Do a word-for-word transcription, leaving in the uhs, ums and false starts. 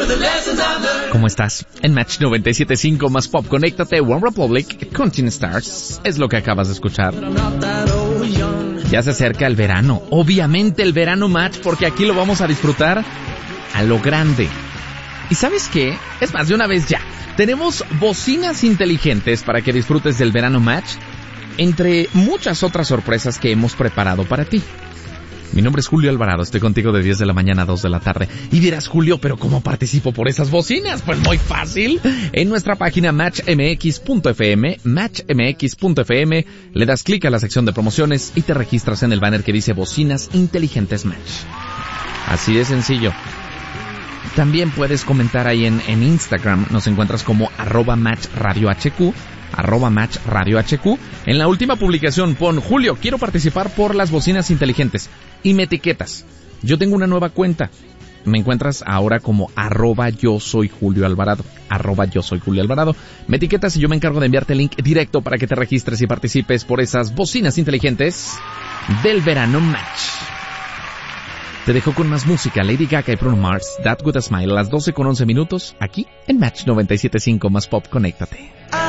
¿Cómo estás? En Match noventa y siete punto cinco más Pop, conéctate. One Republic, Continue Stars, es lo que acabas de escuchar. Ya se acerca el verano, obviamente el verano Match, porque aquí lo vamos a disfrutar a lo grande. ¿Y sabes qué? Es más, de una vez ya. Tenemos bocinas inteligentes para que disfrutes del verano Match, entre muchas otras sorpresas que hemos preparado para ti. Mi nombre es Julio Alvarado, estoy contigo de diez de la mañana a dos de la tarde. Y dirás, Julio, ¿pero cómo participo por esas bocinas? Pues muy fácil. En nuestra página match m x punto f m, match m x punto f m, le das clic a la sección de promociones y te registras en el banner que dice Bocinas Inteligentes Match. Así de sencillo. También puedes comentar ahí en, en Instagram, nos encuentras como arroba match radio hq, arroba match radio hq. En la última publicación pon, Julio, quiero participar por las bocinas inteligentes, y me etiquetas. Yo tengo una nueva cuenta, me encuentras ahora como arroba yo soy Julio Alvarado, arroba yo soy Julio Alvarado. Me etiquetas y yo me encargo de enviarte el link directo para que te registres y participes por esas bocinas inteligentes del verano Match. Te dejo con más música, Lady Gaga y Bruno Mars, That With A Smile, a las doce con once minutos, aquí en Match noventa y siete punto cinco más Pop, conéctate.